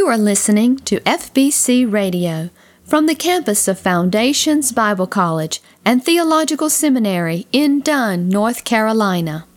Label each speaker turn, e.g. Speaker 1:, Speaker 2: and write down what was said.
Speaker 1: You are listening to FBC Radio from the campus of Foundations Bible College and Theological Seminary in Dunn, North Carolina.